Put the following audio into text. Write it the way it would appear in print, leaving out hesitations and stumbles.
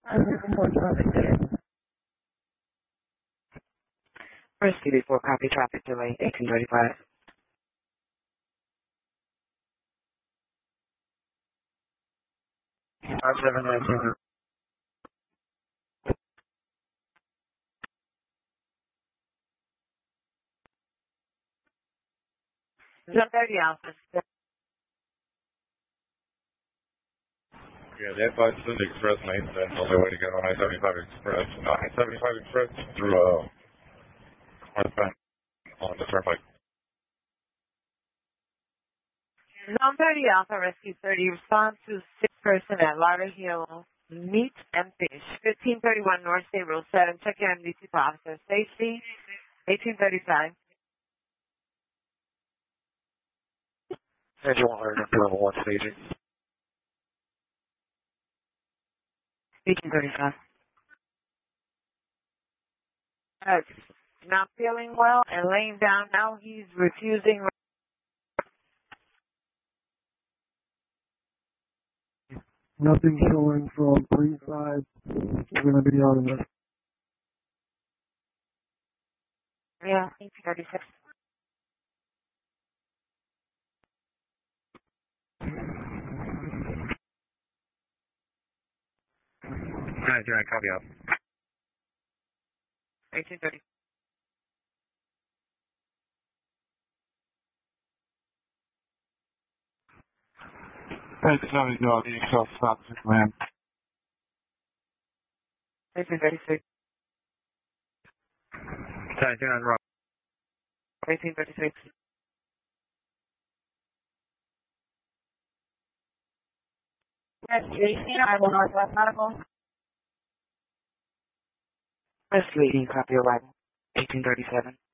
First CD4, copy traffic delay, 1835. R719. 130 Alpha. Yeah, the F5 City Express main that's the only way to get on I-75 Express. I-75 Express through northbound on the turnpike. 130 Alpha Rescue 30, respond to 6 person at Larder Hill Meat and Fish, 1531 North State Road 7. Check your MDT for officer safety, 1835. Engine 100 level 1 staging. 1835. Not feeling well and laying down now. He's refusing. Nothing showing from 3-5. We're going to be out of it. Yeah, 1836. Alright, copy out. 1830. Thanks, Tommy. No, the Excel stop to command. 1836. Sorry, on Rock. 1836. Yes, 18. I will Northwest Medical. First leading, copy arrival. 1837.